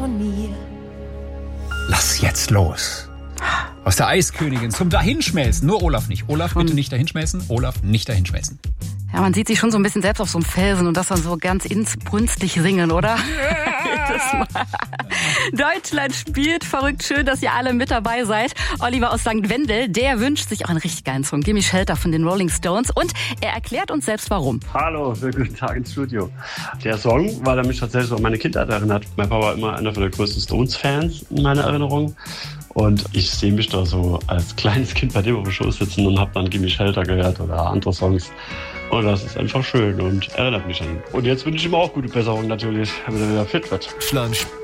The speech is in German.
von mir. Lass jetzt los. Aus der Eiskönigin zum Dahinschmelzen. Nur Olaf nicht. Olaf, bitte nicht dahinschmelzen. Olaf, nicht dahinschmelzen. Ja, man sieht sich schon so ein bisschen selbst auf so einem Felsen und das dann so ganz inbrünstig singen, oder? Deutschland spielt verrückt. Schön, dass ihr alle mit dabei seid. Oliver aus St. Wendel, der wünscht sich auch einen richtig geilen Song. Gimme Shelter von den Rolling Stones. Und er erklärt uns selbst, warum. Hallo, guten Tag ins Studio. Der Song, weil er mich tatsächlich so an meine Kindheit erinnert. Mein Papa war immer einer der größten Stones-Fans in meiner Erinnerung. Und ich sehe mich da so als kleines Kind bei dem auf dem Schoß sitzen und habe dann Gimme Shelter gehört oder andere Songs. Und das ist einfach schön und erinnert mich an ihn. Und jetzt wünsche ich ihm auch gute Besserung natürlich, damit er wieder fit wird. Deutschland